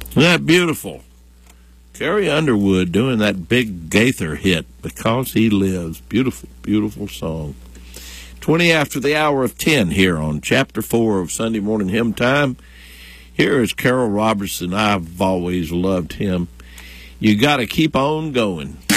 Isn't that beautiful? Carrie Underwood doing that big Gaither hit, Because He Lives. Beautiful, beautiful song. 20 after the hour of 10 here on Chapter 4 of Sunday Morning Hymn Time. Here is Carol Robertson. I've always loved him. You got to keep on going.